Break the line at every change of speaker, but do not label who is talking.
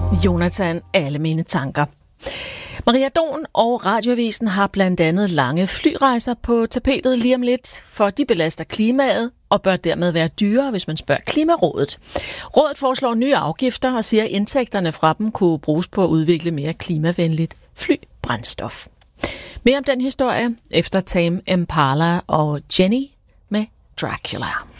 Jonathan, alle mine tanker. Maria Don og Radioavisen har blandt andet lange flyrejser på tapetet lige om lidt, for de belaster klimaet og bør dermed være dyrere, hvis man spørger Klimarådet. Rådet foreslår nye afgifter og siger, at indtægterne fra dem kunne bruges på at udvikle mere klimavenligt flybrændstof. Mere om den historie efter Tame Impala og Jenny med Dracula.